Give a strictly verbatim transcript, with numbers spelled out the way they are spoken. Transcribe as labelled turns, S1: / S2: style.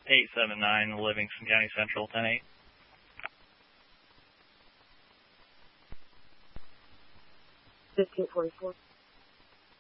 S1: eight seven nine, Livingston County Central, ten eight.
S2: fifteen forty-four.